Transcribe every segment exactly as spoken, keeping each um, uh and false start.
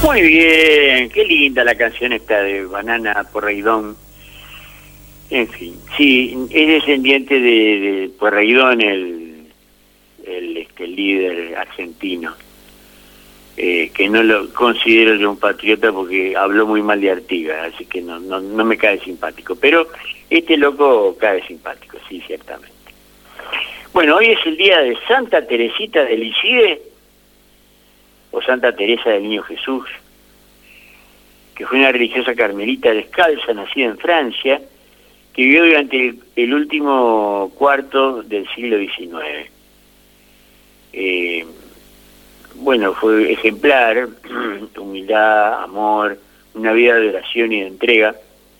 Muy bien, qué linda la canción esta de Banana Porreidón. En fin, sí, es descendiente de, de Porreidón, el, el, este, el líder argentino, eh, que no lo considero yo un patriota porque habló muy mal de Artigas, así que no, no, no me cae simpático. Pero este loco cae simpático, sí, ciertamente. Bueno, hoy es el día de Santa Teresita de Lisieux, o Santa Teresa del Niño Jesús, que fue una religiosa carmelita descalza, nacida en Francia, que vivió durante el, el último cuarto del siglo diecinueve. Eh, bueno, fue ejemplar, humildad, amor, una vida de oración y de entrega,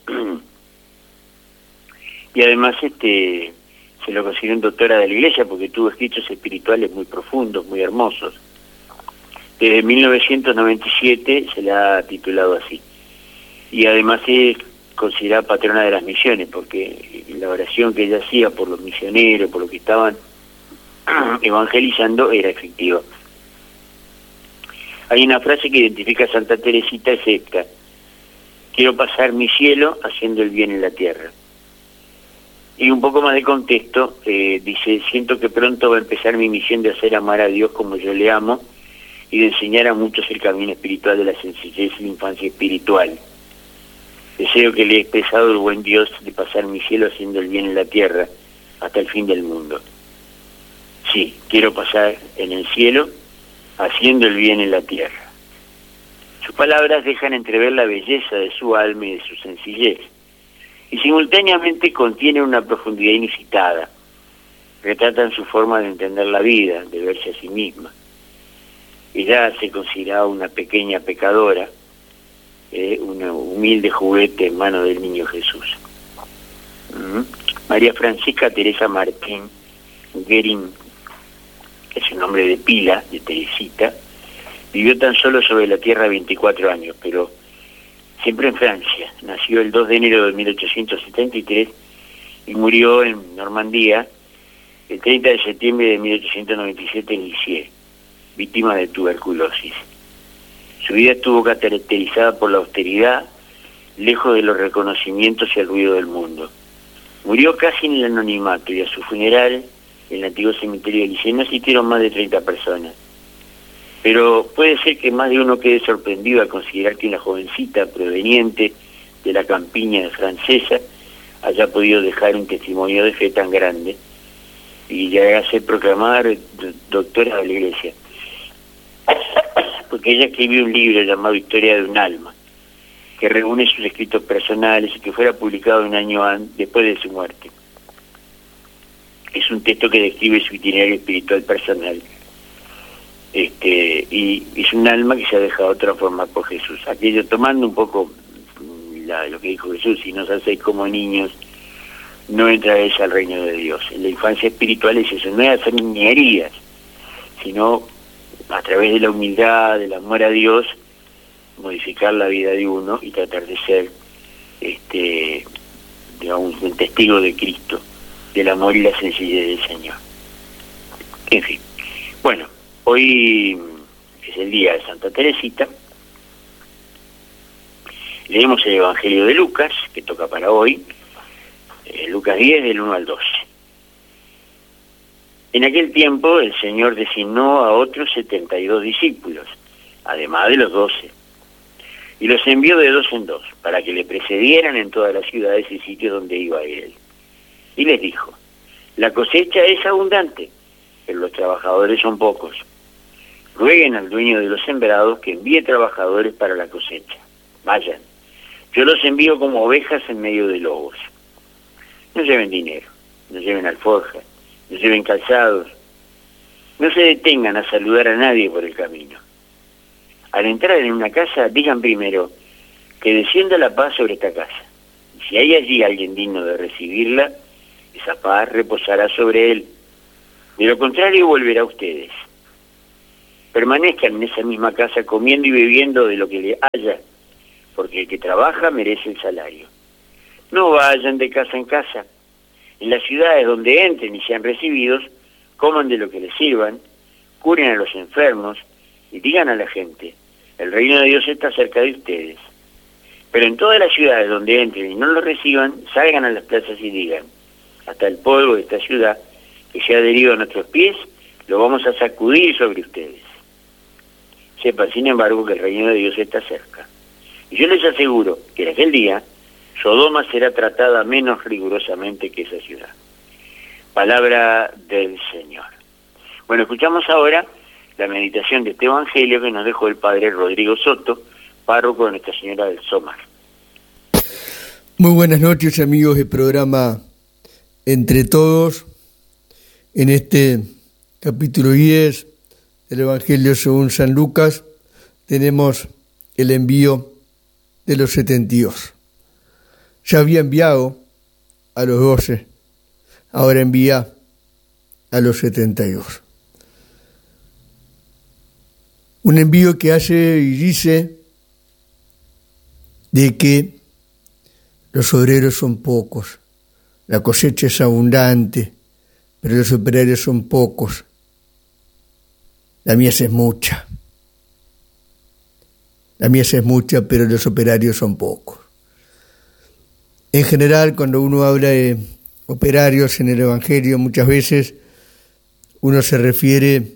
y además este se lo consideró doctora de la Iglesia porque tuvo escritos espirituales muy profundos, muy hermosos. Desde mil novecientos noventa y siete se la ha titulado así. Y además es considerada patrona de las misiones, porque la oración que ella hacía por los misioneros, por los que estaban evangelizando, era efectiva. Hay una frase que identifica a Santa Teresita, es esta: quiero pasar mi cielo haciendo el bien en la tierra. Y un poco más de contexto, eh, dice, siento que pronto va a empezar mi misión de hacer amar a Dios como yo le amo, y de enseñar a muchos el camino espiritual de la sencillez y la infancia espiritual. Deseo que le he expresado el buen Dios de pasar mi cielo haciendo el bien en la tierra hasta el fin del mundo. Sí, quiero pasar en el cielo haciendo el bien en la tierra. Sus palabras dejan entrever la belleza de su alma y de su sencillez, y simultáneamente contienen una profundidad inusitada. Retratan su forma de entender la vida, de verse a sí misma. Ella se consideraba una pequeña pecadora, eh, un humilde juguete en manos del Niño Jesús. ¿Mm? María Francisca Teresa Martín Guerin, que es un nombre de pila, de Teresita, vivió tan solo sobre la tierra veinticuatro años, pero siempre en Francia. Nació el dos de enero de mil ochocientos setenta y tres y murió en Normandía el treinta de septiembre de mil ochocientos noventa y siete en Lisieux, víctima de tuberculosis. Su vida estuvo caracterizada por la austeridad, lejos de los reconocimientos y el ruido del mundo. Murió casi en el anonimato, y a su funeral, en el antiguo cementerio de Lisieux, no asistieron más de treinta personas. Pero puede ser que más de uno quede sorprendido al considerar que una jovencita proveniente de la campiña francesa haya podido dejar un testimonio de fe tan grande y llegar a ser proclamada doctora de la Iglesia. Porque ella escribió un libro llamado Historia de un alma, que reúne sus escritos personales y que fuera publicado un año antes, después de su muerte. Es un texto que describe su itinerario espiritual personal. Este, y es un alma que se ha dejado transformar por Jesús. Aquello, tomando un poco la, lo que dijo Jesús, si nos hacéis como niños, no entraréis al reino de Dios. En la infancia espiritual es eso, no es hacer niñerías, sino a través de la humildad, del amor a Dios, modificar la vida de uno y tratar de ser, este, digamos, un testigo de Cristo, del amor y la sencillez del Señor. En fin, bueno, hoy es el día de Santa Teresita. Leemos el Evangelio de Lucas, que toca para hoy, eh, Lucas diez, del uno al doce. En aquel tiempo el Señor designó a otros setenta y dos discípulos, además de los doce, y los envió de dos en dos, para que le precedieran en todas las ciudades y sitios donde iba él. Y les dijo, la cosecha es abundante, pero los trabajadores son pocos. Rueguen al dueño de los sembrados que envíe trabajadores para la cosecha. Vayan, yo los envío como ovejas en medio de lobos. No lleven dinero, no lleven alforjas, no lleven calzados, no se detengan a saludar a nadie por el camino. Al entrar en una casa, digan primero que descienda la paz sobre esta casa. Y si hay allí alguien digno de recibirla, esa paz reposará sobre él. De lo contrario, volverá a ustedes. Permanezcan en esa misma casa comiendo y bebiendo de lo que le haya, porque el que trabaja merece el salario. No vayan de casa en casa. En las ciudades donde entren y sean recibidos, coman de lo que les sirvan, curen a los enfermos y digan a la gente, el reino de Dios está cerca de ustedes. Pero en todas las ciudades donde entren y no lo reciban, salgan a las plazas y digan, hasta el polvo de esta ciudad, que se ha adherido a nuestros pies, lo vamos a sacudir sobre ustedes. Sepan, sin embargo, que el reino de Dios está cerca. Y yo les aseguro que en aquel día, Sodoma será tratada menos rigurosamente que esa ciudad. Palabra del Señor. Bueno, escuchamos ahora la meditación de este evangelio que nos dejó el padre Rodrigo Soto, párroco de Nuestra Señora del Somar. Muy buenas noches, amigos del programa Entre Todos, en este capítulo diez del Evangelio según San Lucas tenemos el envío de los setenta y dos. Ya había enviado a los doce, ahora envía a los setenta y dos. Un envío que hace y dice de que los obreros son pocos, la cosecha es abundante, pero los operarios son pocos. La mies es mucha. La mies es mucha, pero los operarios son pocos. En general, cuando uno habla de operarios en el Evangelio, muchas veces uno se refiere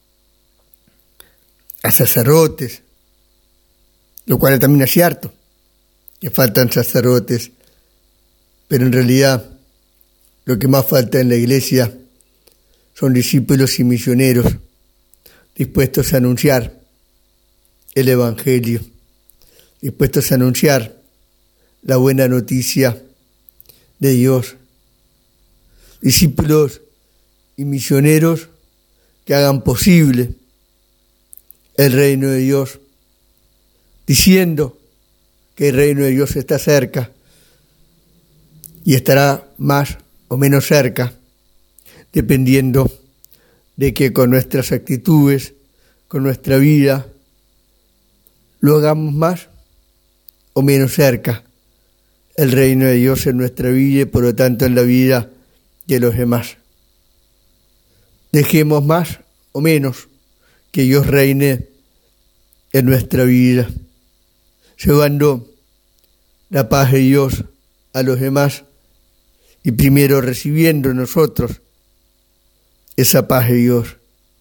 a sacerdotes, lo cual también es cierto, que faltan sacerdotes, pero en realidad lo que más falta en la iglesia son discípulos y misioneros dispuestos a anunciar el Evangelio, dispuestos a anunciar la buena noticia de Dios, discípulos y misioneros que hagan posible el reino de Dios, diciendo que el reino de Dios está cerca y estará más o menos cerca, dependiendo de que con nuestras actitudes, con nuestra vida, lo hagamos más o menos cerca el reino de Dios en nuestra vida y por lo tanto en la vida de los demás. Dejemos más o menos que Dios reine en nuestra vida, llevando la paz de Dios a los demás y primero recibiendo nosotros esa paz de Dios.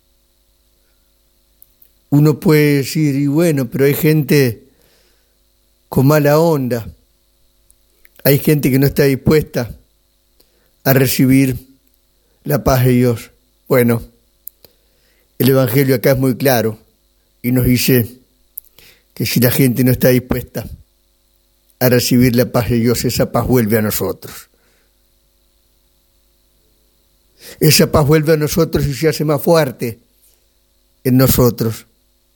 Uno puede decir, y bueno, pero hay gente con mala onda, hay gente que no está dispuesta a recibir la paz de Dios. Bueno, el Evangelio acá es muy claro y nos dice que si la gente no está dispuesta a recibir la paz de Dios, esa paz vuelve a nosotros. Esa paz vuelve a nosotros y se hace más fuerte en nosotros.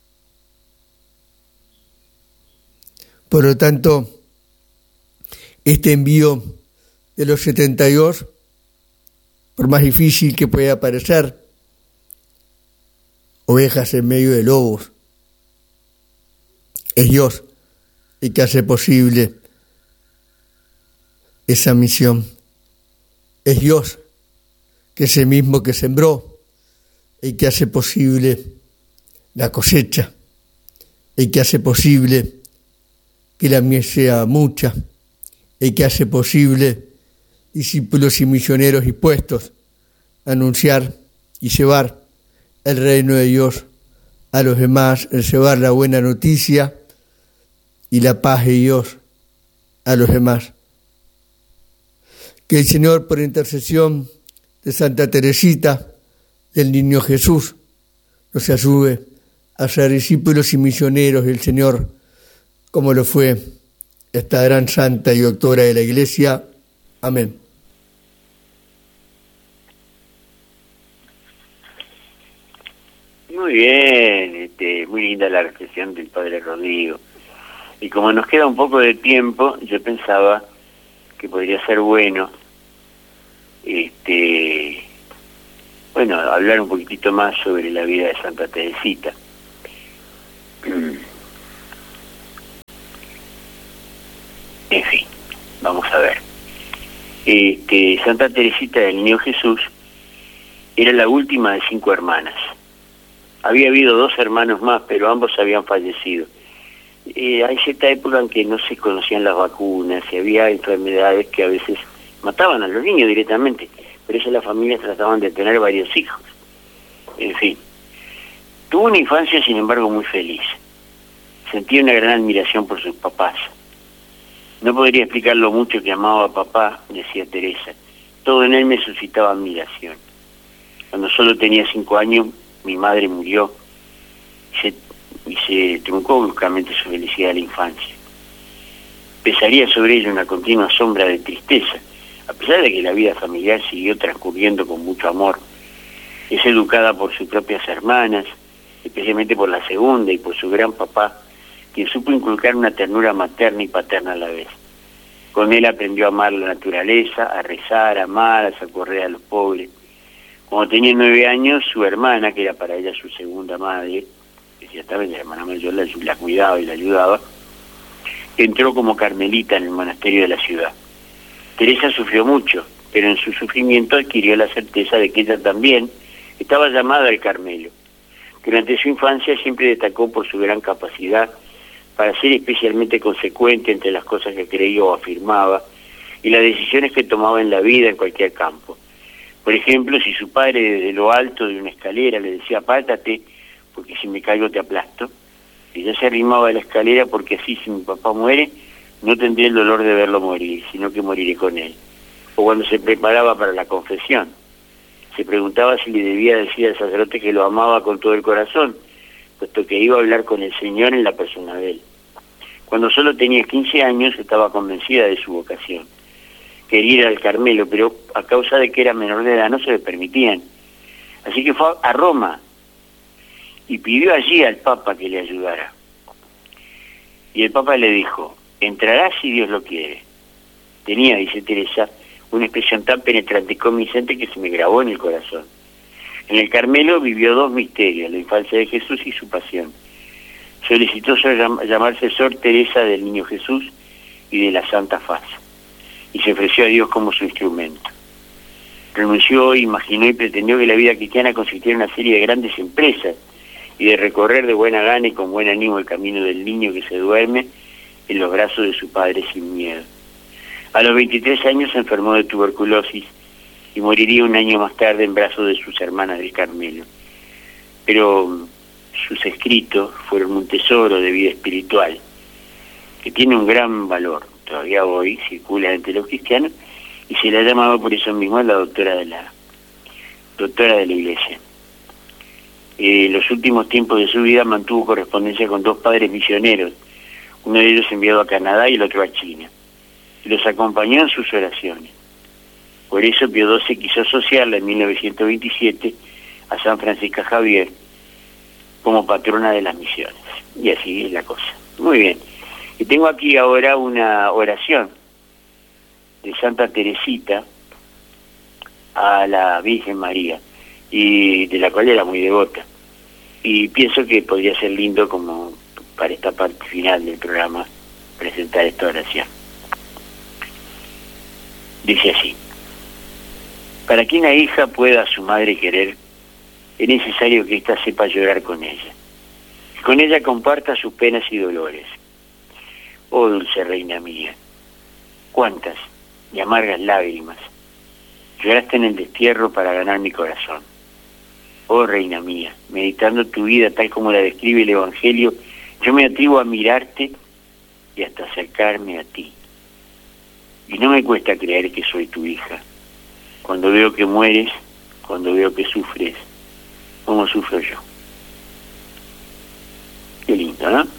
Por lo tanto, este envío de los setenta y dos, por más difícil que pueda parecer, ovejas en medio de lobos, es Dios el que hace posible esa misión. Es Dios que es el mismo que sembró, el que hace posible la cosecha, el que hace posible que la mies sea mucha, el que hace posible discípulos y misioneros dispuestos a anunciar y llevar el reino de Dios a los demás, el llevar la buena noticia y la paz de Dios a los demás. Que el Señor, por intercesión de Santa Teresita del Niño Jesús, nos ayude a ser discípulos y misioneros del Señor, como lo fue esta gran santa y doctora de la Iglesia. Amén. Muy bien, este, muy linda la reflexión del Padre Rodrigo. Y como nos queda un poco de tiempo, yo pensaba que podría ser bueno, este, bueno, hablar un poquitito más sobre la vida de Santa Teresita. En fin, vamos a ver. Este, Santa Teresita del Niño Jesús era la última de cinco hermanas. Había habido dos hermanos más, pero ambos habían fallecido. eh, hay cierta época en que no se conocían las vacunas y había enfermedades que a veces mataban a los niños directamente. Por eso las familias trataban de tener varios hijos. En fin. Tuvo una infancia, sin embargo, muy feliz. Sentía una gran admiración por sus papás. No podría explicar lo mucho que amaba a papá, decía Teresa. Todo en él me suscitaba admiración. Cuando solo tenía cinco años, mi madre murió y se, y se truncó bruscamente su felicidad de la infancia. Pesaría sobre ella una continua sombra de tristeza, a pesar de que la vida familiar siguió transcurriendo con mucho amor. Es educada por sus propias hermanas, especialmente por la segunda y por su gran papá, quien supo inculcar una ternura materna y paterna a la vez. Con él aprendió a amar la naturaleza, a rezar, a amar, a socorrer a los pobres. Cuando tenía nueve años, su hermana, que era para ella su segunda madre, que ciertamente la hermana mayor la, la cuidaba y la ayudaba, entró como carmelita en el monasterio de la ciudad. Teresa sufrió mucho, pero en su sufrimiento adquirió la certeza de que ella también estaba llamada al Carmelo. Durante su infancia siempre destacó por su gran capacidad para ser especialmente consecuente entre las cosas que creía o afirmaba y las decisiones que tomaba en la vida en cualquier campo. Por ejemplo, si su padre desde lo alto de una escalera le decía apártate porque si me caigo te aplasto, ella se arrimaba a la escalera porque así si mi papá muere no tendré el dolor de verlo morir, sino que moriré con él. O cuando se preparaba para la confesión, se preguntaba si le debía decir al sacerdote que lo amaba con todo el corazón, puesto que iba a hablar con el Señor en la persona de él. Cuando solo tenía quince años estaba convencida de su vocación. Quería ir al Carmelo, pero a causa de que era menor de edad no se le permitían. Así que fue a Roma y pidió allí al Papa que le ayudara. Y el Papa le dijo, entrará si Dios lo quiere. Tenía, dice Teresa, una expresión tan penetrante y convincente que se me grabó en el corazón. En el Carmelo vivió dos misterios, la infancia de Jesús y su pasión. Solicitó llamarse Sor Teresa del Niño Jesús y de la Santa Faz, y se ofreció a Dios como su instrumento. Renunció, imaginó y pretendió que la vida cristiana consistiera en una serie de grandes empresas y de recorrer de buena gana y con buen ánimo el camino del niño que se duerme en los brazos de su padre sin miedo. A los veintitrés años se enfermó de tuberculosis y moriría un año más tarde en brazos de sus hermanas del Carmelo. Pero sus escritos fueron un tesoro de vida espiritual que tiene un gran valor. Todavía hoy circula entre los cristianos y se le ha llamado por eso mismo la doctora de la doctora de la Iglesia. En los últimos tiempos de su vida mantuvo correspondencia con dos padres misioneros, uno de ellos enviado a Canadá y el otro a China, y los acompañó en sus oraciones. Por eso Pío doce quiso asociarla en mil novecientos veintisiete a San Francisco Javier como patrona de las misiones. Y así es la cosa. Muy bien. Y tengo aquí ahora una oración de Santa Teresita a la Virgen María, y de la cual era muy devota. Y pienso que podría ser lindo como para esta parte final del programa presentar esta oración. Dice así: para que una hija pueda a su madre querer, es necesario que ésta sepa llorar con ella, que con ella comparta sus penas y dolores. Oh dulce reina mía, cuántas y amargas lágrimas lloraste en el destierro para ganar mi corazón. Oh reina mía, meditando tu vida tal como la describe el Evangelio, yo me atrevo a mirarte y hasta acercarme a ti. Y no me cuesta creer que soy tu hija. Cuando veo que mueres, cuando veo que sufres, ¿cómo sufro yo? Qué lindo, ¿no?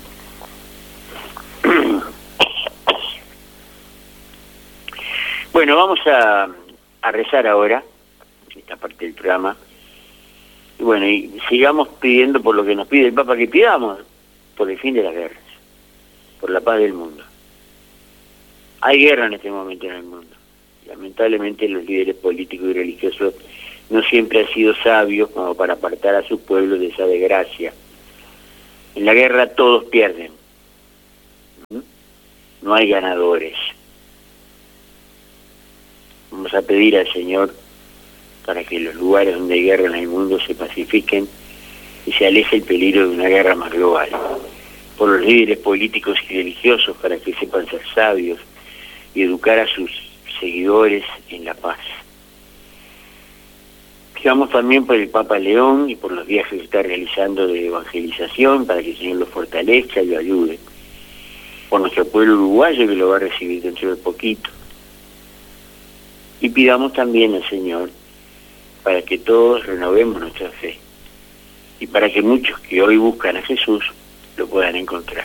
Bueno, vamos a, a rezar ahora, esta parte del programa. Y bueno, y sigamos pidiendo por lo que nos pide el Papa que pidamos, por el fin de las guerras, por la paz del mundo. Hay guerra en este momento en el mundo. Lamentablemente los líderes políticos y religiosos no siempre han sido sabios como para apartar a sus pueblos de esa desgracia. En la guerra todos pierden. No hay ganadores. Vamos a pedir al Señor para que los lugares donde hay guerra en el mundo se pacifiquen y se aleje el peligro de una guerra más global. por los líderes políticos y religiosos para que sepan ser sabios y educar a sus seguidores en la paz. Pidamos también por el Papa León y por los viajes que está realizando de evangelización para que el Señor lo fortalezca y lo ayude. Por nuestro pueblo uruguayo que lo va a recibir dentro de poquito. Y pidamos también al Señor para que todos renovemos nuestra fe y para que muchos que hoy buscan a Jesús lo puedan encontrar.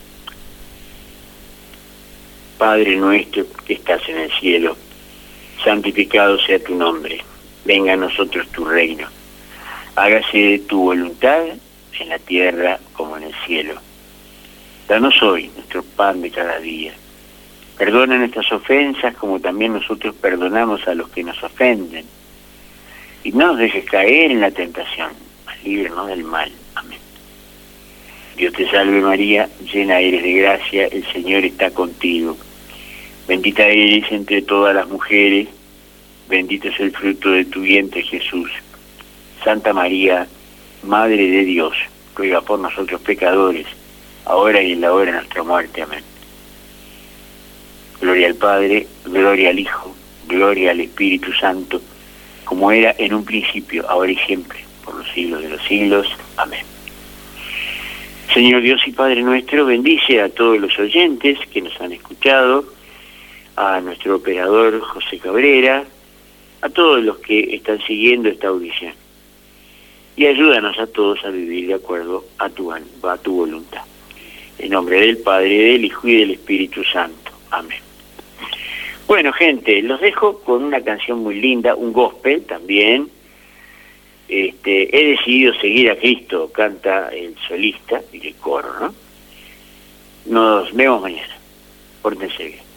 Padre nuestro que estás en el cielo, santificado sea tu nombre. Venga a nosotros tu reino. Hágase tu voluntad en la tierra como en el cielo. Danos hoy nuestro pan de cada día. Perdona nuestras ofensas como también nosotros perdonamos a los que nos ofenden. Y no nos dejes caer en la tentación, mas líbranos del mal. Amén. Dios te salve María, llena eres de gracia, el Señor está contigo. Bendita eres entre todas las mujeres, bendito es el fruto de tu vientre Jesús. Santa María, Madre de Dios, ruega por nosotros pecadores, ahora y en la hora de nuestra muerte. Amén. Gloria al Padre, gloria al Hijo, gloria al Espíritu Santo, como era en un principio, ahora y siempre, por los siglos de los siglos. Amén. Señor Dios y Padre nuestro, bendice a todos los oyentes que nos han escuchado, a nuestro operador José Cabrera, a todos los que están siguiendo esta audición. Y ayúdanos a todos a vivir de acuerdo a tu, a tu voluntad. En nombre del Padre, del Hijo y del Espíritu Santo. Amén. Bueno, gente, los dejo con una canción muy linda, un gospel también. Este, he decidido seguir a Cristo, canta el solista y el coro, ¿no? Nos vemos mañana. Pórtense bien.